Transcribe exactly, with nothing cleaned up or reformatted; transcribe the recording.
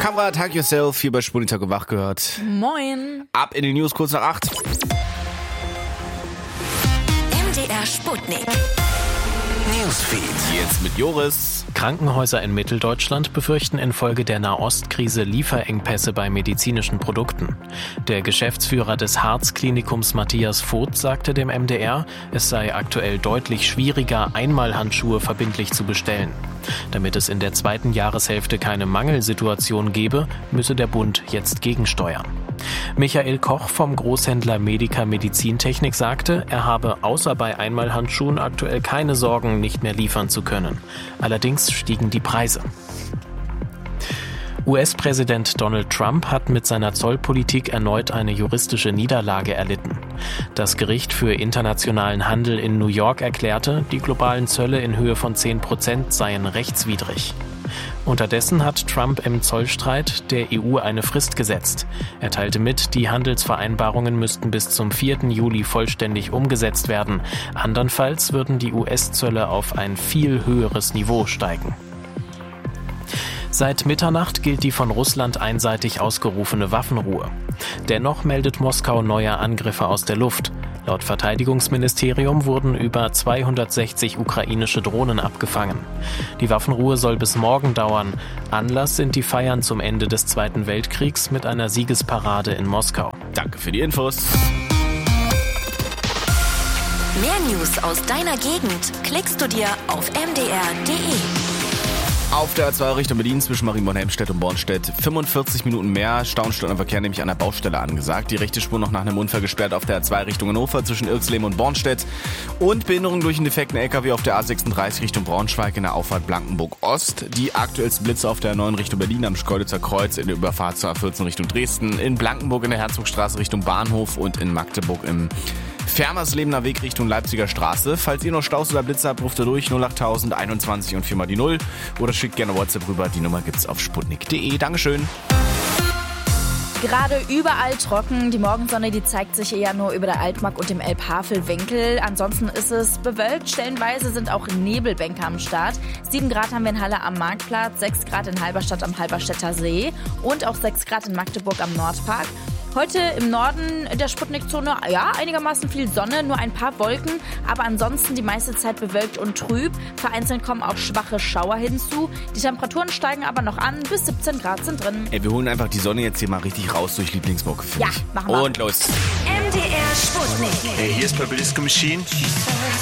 Kamera, Tag Yourself, hier bei Sputnik wach gehört. Moin. Ab in die News, kurz nach acht. M D R Sputnik. Newsfeed. Jetzt mit Joris. Krankenhäuser in Mitteldeutschland befürchten infolge der Nahostkrise Lieferengpässe bei medizinischen Produkten. Der Geschäftsführer des Harz-Klinikums Matthias Voth sagte dem M D R, es sei aktuell deutlich schwieriger, Einmalhandschuhe verbindlich zu bestellen. Damit es in der zweiten Jahreshälfte keine Mangelsituation gebe, müsse der Bund jetzt gegensteuern. Michael Koch vom Großhändler Medica Medizintechnik sagte, er habe außer bei Einmalhandschuhen aktuell keine Sorgen, nicht mehr liefern zu können. Allerdings stiegen die Preise. U S-Präsident Donald Trump hat mit seiner Zollpolitik erneut eine juristische Niederlage erlitten. Das Gericht für internationalen Handel in New York erklärte, die globalen Zölle in Höhe von zehn Prozent seien rechtswidrig. Unterdessen hat Trump im Zollstreit der E U eine Frist gesetzt. Er teilte mit, die Handelsvereinbarungen müssten bis zum vierten Juli vollständig umgesetzt werden. Andernfalls würden die U S-Zölle auf ein viel höheres Niveau steigen. Seit Mitternacht gilt die von Russland einseitig ausgerufene Waffenruhe. Dennoch meldet Moskau neue Angriffe aus der Luft. Laut Verteidigungsministerium wurden über zweihundertsechzig ukrainische Drohnen abgefangen. Die Waffenruhe soll bis morgen dauern. Anlass sind die Feiern zum Ende des Zweiten Weltkriegs mit einer Siegesparade in Moskau. Danke für die Infos. Mehr News aus deiner Gegend klickst du dir auf m d r punkt d e. Auf der A zwei Richtung Berlin zwischen Marienborn-Helmstedt und Bornstedt fünfundvierzig Minuten mehr Staustunden nämlich an der Baustelle angesagt. Die rechte Spur noch nach einem Unfall gesperrt auf der A zwei Richtung Hannover zwischen Irxleben und Bornstedt. Und Behinderung durch einen defekten L K W auf der A sechsunddreißig Richtung Braunschweig in der Auffahrt Blankenburg-Ost. Die aktuellsten Blitze auf der neuen Richtung Berlin am Schkeuditzer Kreuz in der Überfahrt zur A vierzehn Richtung Dresden. In Blankenburg in der Herzogstraße Richtung Bahnhof und in Magdeburg im Fermerslebener Weg Richtung Leipziger Straße. Falls ihr noch Staus oder Blitze habt, ruft ihr durch null acht tausend einundzwanzig und viermal die null oder schickt gerne WhatsApp rüber. Die Nummer gibt's auf sputnik punkt d e. Dankeschön. Gerade überall trocken. Die Morgensonne, die zeigt sich eher nur über der Altmark und dem Elbhavelwinkel. Ansonsten ist es bewölkt. Stellenweise sind auch Nebelbänke am Start. sieben Grad haben wir in Halle am Marktplatz, sechs Grad in Halberstadt am Halberstädter See und auch sechs Grad in Magdeburg am Nordpark. Heute im Norden der Sputnikzone, ja, einigermaßen viel Sonne, nur ein paar Wolken, aber ansonsten die meiste Zeit bewölkt und trüb. Vereinzelt kommen auch schwache Schauer hinzu. Die Temperaturen steigen aber noch an, bis siebzehn Grad sind drin. Ey, wir holen einfach die Sonne jetzt hier mal richtig raus durch Lieblingsmucke. Ja, machen wir. Und los. M D R Sputnik. Hey, hier ist Purple Disco Machine.